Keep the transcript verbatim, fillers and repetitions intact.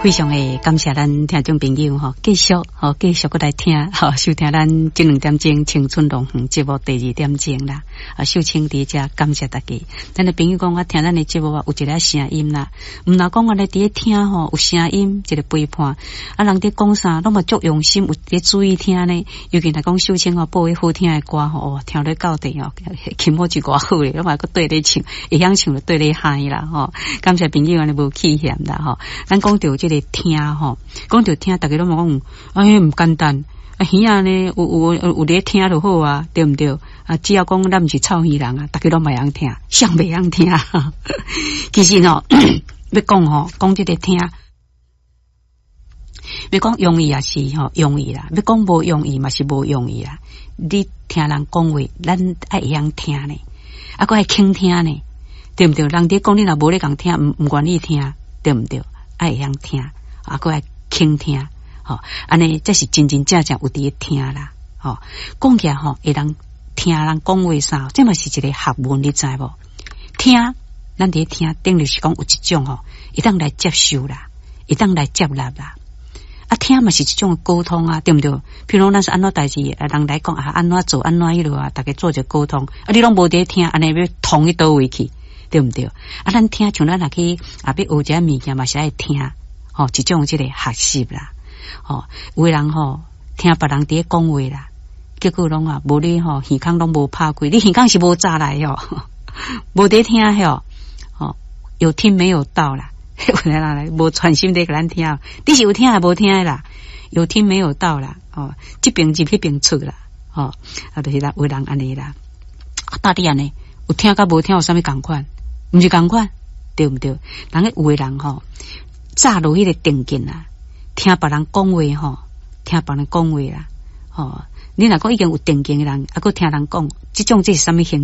非常的感谢咱听众朋友吼，继续吼继续过来听吼收听咱这两点钟青春龙凤节目第二点钟啦。啊，秀清伫遮感谢大家。咱的朋友讲我听咱的节目啊，有一个声音啦，毋若讲我咧伫咧听吼有声音一个陪伴，啊人伫讲啥，拢嘛足用心有伫注意听呢。尤其来讲秀清哦，播好听的歌吼，哦，听咧到底哦，琴好就偌好咧，拢嘛个对咧唱，会晓唱就对咧嗨啦吼。感谢朋友安尼无气嫌啦吼。咱讲到这个听吼，讲到听，大家拢讲，哎，唔简单。啊，耳啊呢，有有有有咧听就好啊，对唔对？啊，只要讲咱唔是臭耳人啊，大家拢袂晓听，上袂晓听。其實吼，要講吼，講這個聽，要講容易也是吼容易啦，要講無容易嘛是無容易啦。你聽人講話，咱愛會曉聽呢，啊，擱愛傾聽呢，對唔對？人哋講你若無咧講聽，唔唔願意聽，對唔對？愛會曉聽，啊，擱愛傾聽。吼，安尼这是真真正正有伫咧听啦。吼，讲起来吼，会人听人讲话啥，这嘛是一个学问，你知无？听，咱伫咧听，等于是讲有一种吼，会当来接受啦，会当来接纳啦。啊，听嘛是一种沟通啊，对毋对？譬如咱是安怎代志，啊，人来讲啊，安怎做，安怎迄落啊，大家做者沟通。啊，你拢无伫咧听，安尼要通去倒位去，对毋对？啊，咱听像咱若去啊，要学一物件嘛是爱听，吼，一种即个学习啦。吼、哦，有个人吼听别人伫咧讲话啦，结果拢啊无你吼耳孔拢无拍开，你耳孔是无扎来哟，无伫听哟，哦，有听没有到啦，有人来无专心伫甲咱听，你是有听还无听啦，有听没有到啦，哦，这边入迄边出啦，哦，啊，就是啦，有人安尼啦，到底安尼有听甲无听有啥物共款？毋是共款，对毋对？人个有个人吼扎落迄个定见啦。听别人讲话吼，听别人讲话啦，吼、哦，你若讲已经有定见的人，啊，佮听人讲，即种即是啥物形？